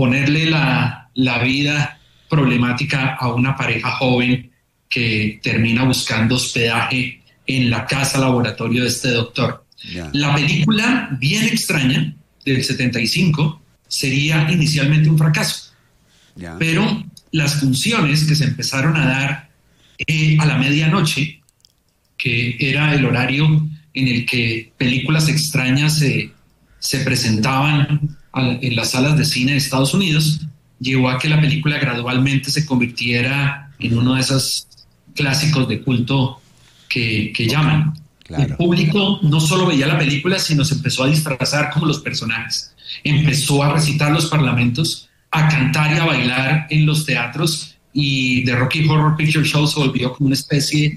ponerle la vida problemática a una pareja joven que termina buscando hospedaje en la casa laboratorio de este doctor. Yeah. La película, bien extraña, del 75, sería inicialmente un fracaso. Yeah. Pero las funciones que se empezaron a dar a la medianoche, que era el horario en el que películas extrañas se presentaban en las salas de cine de Estados Unidos, llevó a que la película gradualmente se convirtiera en uno de esos clásicos de culto que llaman. Claro. El público no solo veía la película, sino se empezó a disfrazar como los personajes. Empezó a recitar los parlamentos, a cantar y a bailar en los teatros, y The Rocky Horror Picture Show se volvió como una especie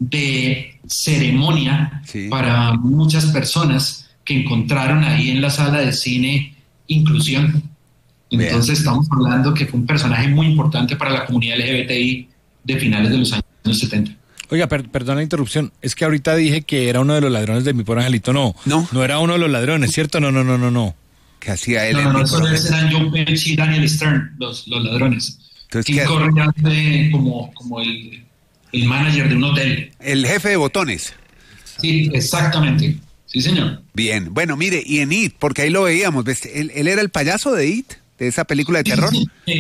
de ceremonia para muchas personas que encontraron ahí en la sala de cine inclusión. Entonces estamos hablando que fue un personaje muy importante para la comunidad LGBTI de finales de los años 70. Oiga, perdona la interrupción, es que ahorita dije que era uno de los ladrones de Mi Pobre Angelito. No era uno de los ladrones, ¿cierto? No. ¿Qué hacía él? No, esos eran Joe Pesci y Daniel Stern, los ladrones. Entonces, Tim Curry hace como el manager de un hotel. El jefe de botones. Sí, exactamente. Sí, señor. Bien, bueno, mire, y en It, porque ahí lo veíamos, ¿ves? ¿Él era el payaso de It, de esa película de terror?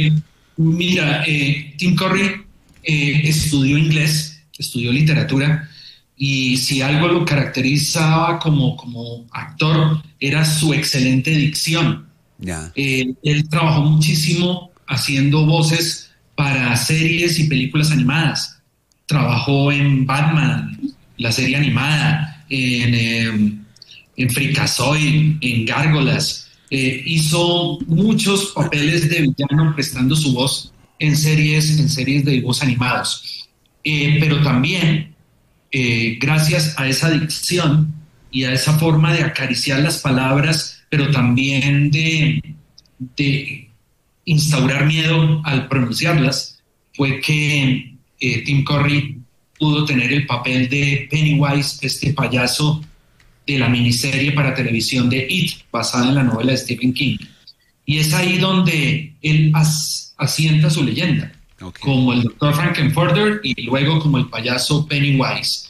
Mira, Tim Curry estudió inglés, estudió literatura, y si algo lo caracterizaba como actor era su excelente dicción. Ya. Él trabajó muchísimo haciendo voces para series y películas animadas. Trabajó en Batman, la serie animada, en Freakazoid, en Gárgolas. Hizo muchos papeles de villano prestando su voz en series de dibujos animados. Pero también, gracias a esa dicción y a esa forma de acariciar las palabras, pero también de instaurar miedo al pronunciarlas, fue que Tim Curry pudo tener el papel de Pennywise, este payaso de la miniserie para televisión de It, basada en la novela de Stephen King. Y es ahí donde él asienta su leyenda, como el Dr. Frankenfurter y luego como el payaso Pennywise.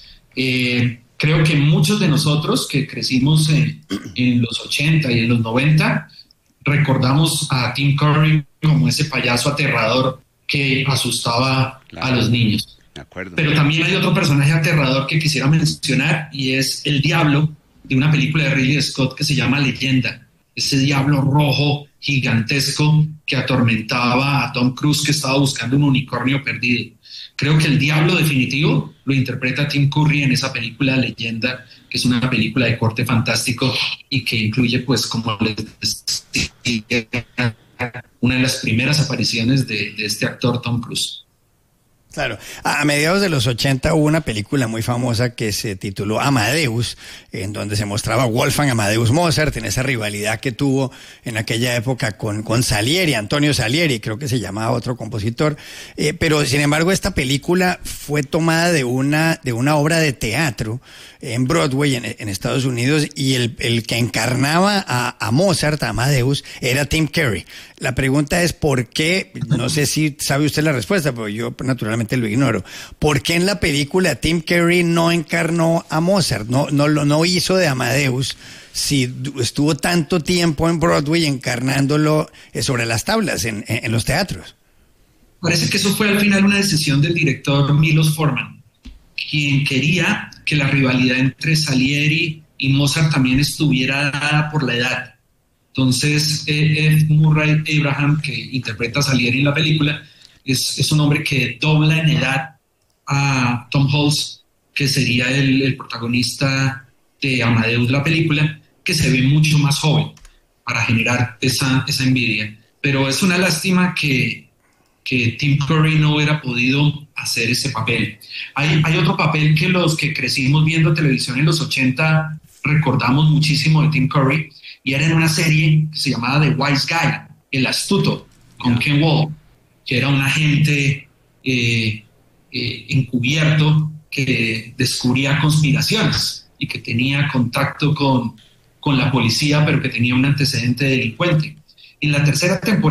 Creo que muchos de nosotros que crecimos en los 80 y en los 90 recordamos a Tim Curry como ese payaso aterrador que asustaba a los niños. De acuerdo. Pero también hay otro personaje aterrador que quisiera mencionar, y es el diablo de una película de Ridley Scott que se llama Leyenda. Ese diablo rojo gigantesco que atormentaba a Tom Cruise, que estaba buscando un unicornio perdido. Creo que el diablo definitivo lo interpreta Tim Curry en esa película Leyenda, que es una película de corte fantástico y que incluye, pues, como les decía, una de las primeras apariciones de este actor Tom Cruise. Claro, a mediados de los 80 hubo una película muy famosa que se tituló Amadeus, en donde se mostraba Wolfgang Amadeus Mozart en esa rivalidad que tuvo en aquella época con Salieri, Antonio Salieri, creo que se llamaba otro compositor, pero sin embargo esta película fue tomada de una obra de teatro en Broadway en Estados Unidos, y el que encarnaba a Mozart, a Amadeus, era Tim Curry. La pregunta es ¿por qué? No sé si sabe usted la respuesta, pero yo naturalmente lo ignoro. ¿Por qué en la película Tim Curry no encarnó a Mozart? No hizo de Amadeus, si estuvo tanto tiempo en Broadway encarnándolo sobre las tablas en los teatros. Parece que eso fue al final una decisión del director Milos Forman, quien quería que la rivalidad entre Salieri y Mozart también estuviera dada por la edad. Entonces, F. Murray Abraham, que interpreta a Salieri en la película, es un hombre que dobla en edad a Tom Hulce, que sería el protagonista de Amadeus, la película, que se ve mucho más joven, para generar esa envidia. Pero es una lástima que Tim Curry no hubiera podido hacer ese papel. Hay otro papel que los que crecimos viendo televisión en los 80 recordamos muchísimo de Tim Curry, y era en una serie que se llamaba The Wise Guy, El Astuto, con Ken Wall, que era un agente encubierto que descubría conspiraciones y que tenía contacto con la policía, pero que tenía un antecedente delincuente. En la tercera temporada